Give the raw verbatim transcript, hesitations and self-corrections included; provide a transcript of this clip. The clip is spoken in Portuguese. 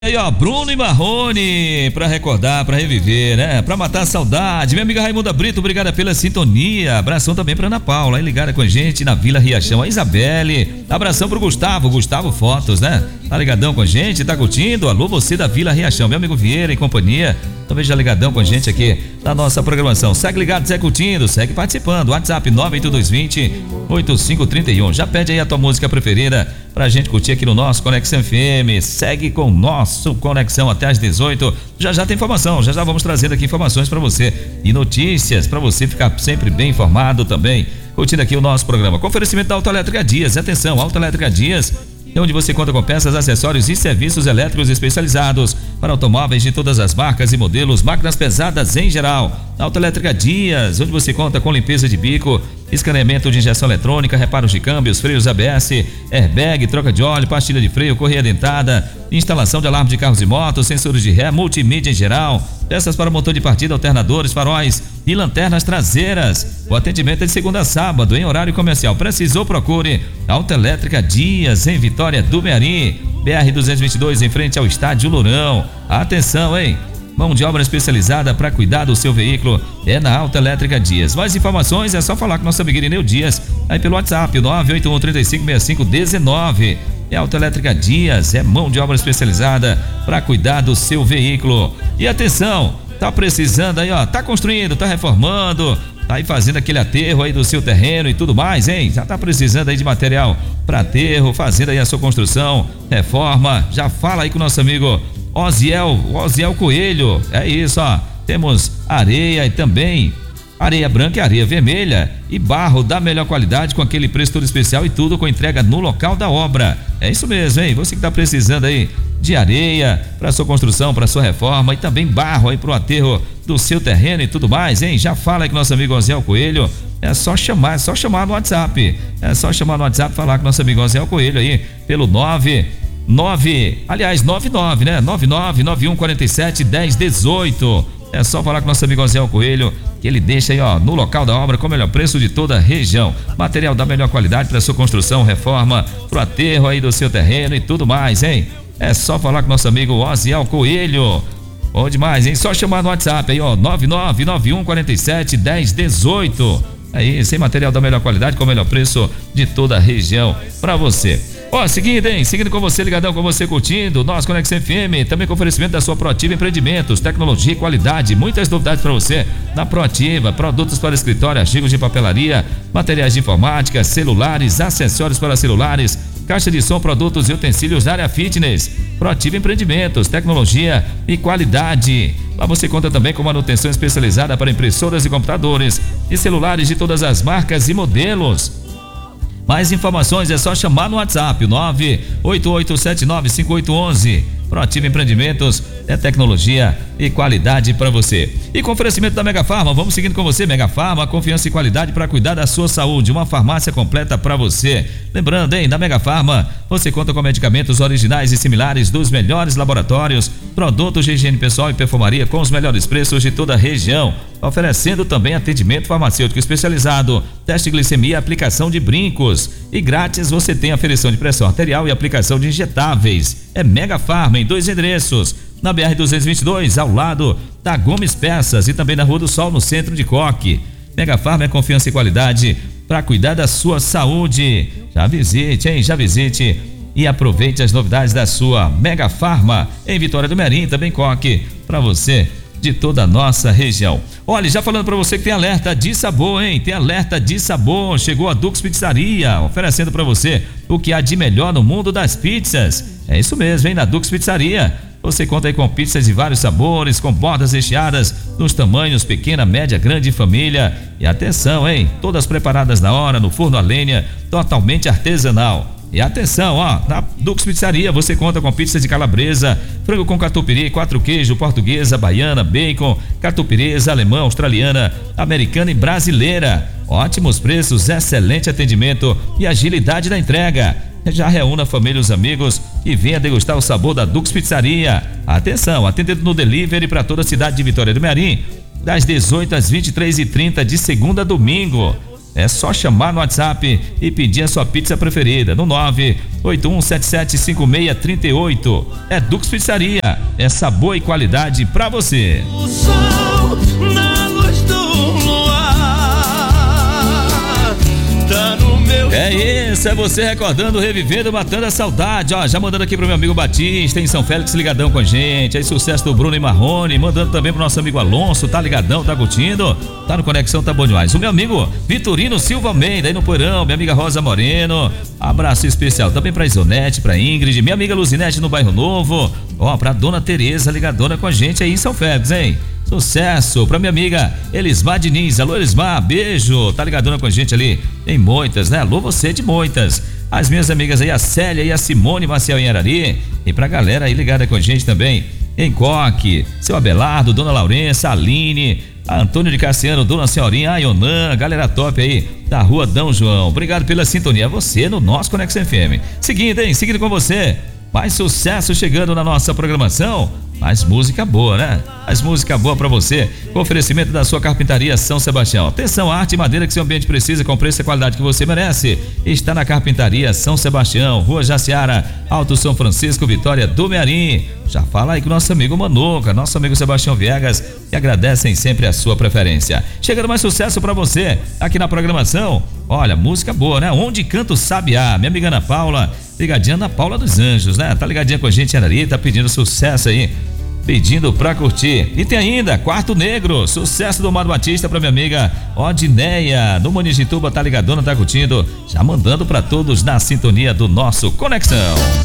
E aí, ó, Bruno e Marrone, pra recordar, pra reviver, né? Pra matar a saudade. Minha amiga Raimunda Brito, obrigada pela sintonia. Abração também pra Ana Paula, aí ligada com a gente na Vila Riachão. A Isabelle, abração pro Gustavo, Gustavo Fotos, né? Tá ligadão com a gente, tá curtindo? Alô, você da Vila Riachão, meu amigo Vieira e companhia. Também já ligadão com a gente aqui na nossa programação. Segue ligado, segue curtindo, segue participando. WhatsApp nove oito dois dois zero, oito cinco três um. Já pede aí a tua música preferida pra gente curtir aqui no nosso Conexão F M. Segue com o nosso Conexão até às dezoito. Já já tem informação, já já vamos trazendo aqui informações pra você e notícias pra você ficar sempre bem informado também. Curtindo aqui o nosso programa. Com oferecimento da Autoelétrica Dias. Atenção, Autoelétrica Dias é onde você conta com peças, acessórios e serviços elétricos especializados para automóveis de todas as marcas e modelos, máquinas pesadas em geral. Autoelétrica Dias, onde você conta com limpeza de bico, escaneamento de injeção eletrônica, reparos de câmbios, freios A B S, airbag, troca de óleo, pastilha de freio, correia dentada, instalação de alarme de carros e motos, sensores de ré, multimídia em geral, peças para motor de partida, alternadores, faróis e lanternas traseiras. O atendimento é de segunda a sábado em horário comercial. Precisou, procure Autoelétrica Dias em Vitória do Mearim, B R duzentos e vinte e dois, em frente ao Estádio Lourão. Atenção, hein? Mão de obra especializada para cuidar do seu veículo é na Autoelétrica Dias. Mais informações é só falar com nosso amigo Irineu Dias aí pelo WhatsApp nove oito um, três cinco, seis cinco um nove. É Autoelétrica Dias, é mão de obra especializada para cuidar do seu veículo. E atenção, tá precisando aí, ó, tá construindo, tá reformando, tá aí fazendo aquele aterro aí do seu terreno e tudo mais, hein? Já tá precisando aí de material para aterro, fazendo aí a sua construção, reforma, já fala aí com o nosso amigo Oziel, Oziel Coelho. É isso, ó. Temos areia e também areia branca e areia vermelha e barro da melhor qualidade com aquele preço todo especial e tudo com entrega no local da obra. É isso mesmo, hein? Você que tá precisando aí de areia para sua construção, para sua reforma e também barro aí pro aterro do seu terreno e tudo mais, hein? Já fala aí com nosso amigo Oziel Coelho. É só chamar, é só chamar no WhatsApp. É só chamar no WhatsApp, falar com nosso amigo Oziel Coelho aí pelo nove nove, aliás, nove nove, né? nove nove nove um quatro sete um zero um oito. É só falar com nosso amigo Oziel Coelho, que ele deixa aí, ó, no local da obra com o melhor preço de toda a região. Material da melhor qualidade para sua construção, reforma, pro aterro aí do seu terreno e tudo mais, hein? É só falar com nosso amigo Oziel Coelho. Bom demais, hein? Só chamar no WhatsApp aí, ó, nove nove nove um quatro sete um zero um oito. Aí, sem material da melhor qualidade com o melhor preço de toda a região para você. Ó, seguindo, hein? Seguindo com você, ligadão com você, curtindo nosso Conexão F M, também com oferecimento da sua Proativa Empreendimentos, tecnologia e qualidade, muitas novidades para você na Proativa, produtos para escritório, artigos de papelaria, materiais de informática, celulares, acessórios para celulares, caixa de som, produtos e utensílios da área fitness. Proativa Empreendimentos, tecnologia e qualidade. Lá você conta também com manutenção especializada para impressoras e computadores e celulares de todas as marcas e modelos. Mais informações é só chamar no WhatsApp nove oito oito sete nove cinco oito um um. Proativa Empreendimentos é tecnologia e qualidade para você. E com oferecimento da Mega Farma, vamos seguindo com você. Mega Farma, confiança e qualidade para cuidar da sua saúde. Uma farmácia completa para você. Lembrando, hein, da Mega Farma, você conta com medicamentos originais e similares dos melhores laboratórios, produtos de higiene pessoal e perfumaria com os melhores preços de toda a região, oferecendo também atendimento farmacêutico especializado, teste de glicemia, aplicação de brincos e grátis você tem aferição de pressão arterial e aplicação de injetáveis. É Mega Farma em dois endereços, na B R duzentos e vinte e dois, ao lado da Gomes Peças, e também na Rua do Sol, no centro de Coque. Mega Farma é confiança e qualidade para cuidar da sua saúde. Já visite, hein? Já visite e aproveite as novidades da sua Mega Farma em Vitória do Mearim, também Coque, para você de toda a nossa região. Olha, já falando para você que tem alerta de sabor, hein? Tem alerta de sabor. Chegou a Dux Pizzaria, oferecendo para você o que há de melhor no mundo das pizzas. É isso mesmo, hein? Na Dux Pizzaria você conta aí com pizzas de vários sabores, com bordas recheadas nos tamanhos pequena, média, grande e família. E atenção, hein? Todas preparadas na hora, no forno a lenha, totalmente artesanal. E atenção, ó, na Dux Pizzaria você conta com pizza de calabresa, frango com catupiry, quatro queijo, portuguesa, baiana, bacon, catupiresa, alemã, australiana, americana e brasileira. Ótimos preços, excelente atendimento e agilidade da entrega. Já reúna a família e os amigos e venha degustar o sabor da Dux Pizzaria. Atenção, atendendo no delivery para toda a cidade de Vitória do Mearim, das dezoito às vinte e três e trinta de segunda a domingo. É só chamar no WhatsApp e pedir a sua pizza preferida no nove oito um sete sete cinco seis três oito. É Dux Pizzaria, é sabor e qualidade pra você. O sol na luz do luar tá no meu. É isso, é você recordando, revivendo, matando a saudade. Ó, já mandando aqui pro meu amigo Batista em São Félix, ligadão com a gente. Aí sucesso do Bruno e Marrone, mandando também pro nosso amigo Alonso, tá ligadão, tá curtindo, tá no Conexão, tá bom demais. O meu amigo Vitorino Silva Almeida aí no Poeirão, minha amiga Rosa Moreno, abraço especial também pra Isonete, pra Ingrid, minha amiga Luzinete no Bairro Novo, ó, pra Dona Tereza ligadona com a gente aí em São Félix, hein? Sucesso pra minha amiga Elismar Diniz. Alô, Elismar, beijo. Tá ligadona com a gente ali em Moitas, né? Alô, você de Moitas. As minhas amigas aí, a Célia e a Simone Maciel em Arari. E pra galera aí ligada com a gente também em Coque, seu Abelardo, Dona Laurença, Aline, a Antônio de Cassiano, Dona Senhorinha, a Ionan, galera top aí da Rua Dom João. Obrigado pela sintonia. Você no nosso Conexão F M. Seguindo, hein? Seguindo com você. Mais sucesso chegando na nossa programação. Mais música boa, né? Mais música boa pra você. Com oferecimento da sua Carpintaria São Sebastião. Atenção, arte e madeira que seu ambiente precisa, com preço e qualidade que você merece. Está na Carpintaria São Sebastião, Rua Jaciara, Alto São Francisco, Vitória do Mearim. Já fala aí com o nosso amigo Manuca, nosso amigo Sebastião Viegas, que agradecem sempre a sua preferência. Chegando mais sucesso pra você aqui na programação. Olha, música boa, né? Onde Canta o Sabiá, minha amiga Ana Paula, ligadinha Ana Paula dos Anjos, né? Tá ligadinha com a gente, Arari, tá pedindo sucesso aí, pedindo pra curtir. E tem ainda Quarto Negro, sucesso do Mário Batista pra minha amiga Odineia, do Monigituba, tá ligadona, tá curtindo, já mandando pra todos na sintonia do nosso Conexão.